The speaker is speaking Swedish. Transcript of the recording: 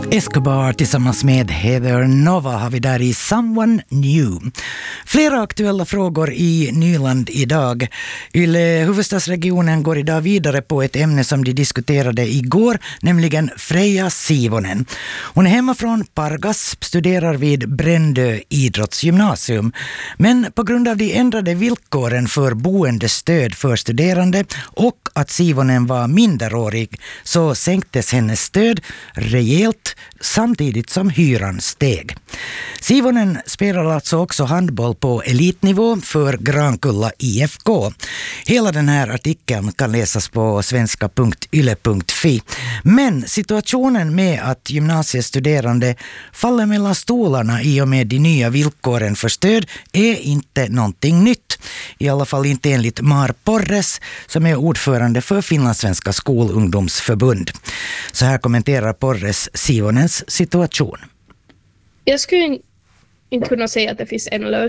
Escobar tillsammans med Heather Nova har vi där i Someone New. Flera aktuella frågor i Nyland idag. Yle huvudstadsregionen går idag vidare på ett ämne som de diskuterade igår, nämligen Freja Sivonen. Hon är hemma från Pargas, studerar vid Brändö idrottsgymnasium. Men på grund av de ändrade villkoren för boendestöd för studerande och att Sivonen var minderårig så sänktes hennes stöd rejält samtidigt som hyran steg. Sivonen spelar alltså också handboll på elitnivå för Grankulla IFK. Hela den här artikeln kan läsas på svenska.yle.fi. Men situationen med att gymnasiestuderande faller mellan stolarna i och med de nya villkoren för stöd är inte någonting nytt. I alla fall inte enligt Mar Porres som är ordförande för Finlandssvenska skolungdomsförbund. Så här kommenterar Porres Sivonens situation. Jag skulle inte kunna säga att det finns en lösning